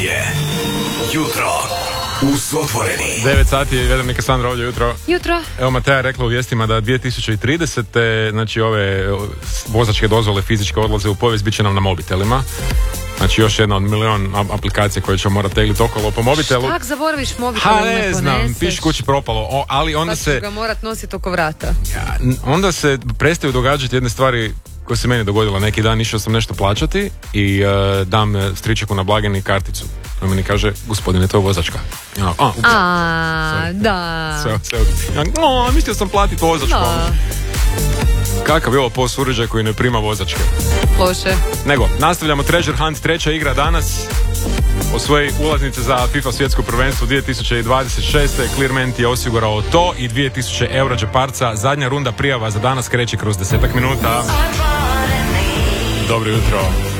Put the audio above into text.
je Jutro uz otvoreni. 9 sati, vedem Kasandra ovdje jutro. Jutro. Evo Mateja je rekla u vijestima da 2030. znači ove vozačke dozvole fizičke odlaze u povijest, bit će nam na mobitelima. Znači još jedna od milion aplikacija koje ćemo morati tegliti okolo po mobitelu. Štak zaboraviš mobitel, ne znam, piš kući propalo, ali onda pa ću ga morat nositi oko vrata. Onda se prestaju događati jedne stvari koje se meni dogodilo neki dan. Išao sam nešto plaćati i dam stričeku na blagajni karticu. On meni kaže, gospodine, to je vozačka. Da. Mislio sam platiti vozačku. Kakav je ovo POS uređaj koji ne prima vozačke? Loše. Nego, nastavljamo Treasure Hunt, treća igra danas. Osvoji ulaznice za FIFA svjetsko prvenstvo 2026. Clearment je osigurao to i 2000 eura džeparca. Zadnja runda prijava za danas kreće kroz 10 minuta. Dobro jutro.